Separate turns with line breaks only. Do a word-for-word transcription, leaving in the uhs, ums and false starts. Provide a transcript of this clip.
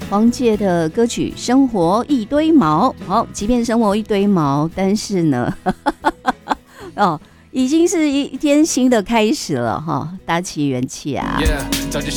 黄玠的歌曲《生活一堆毛》。好，即便生活一堆毛，但是呢，哦，已经是一天新的开始了哈，打起元气啊！
Yeah, 早就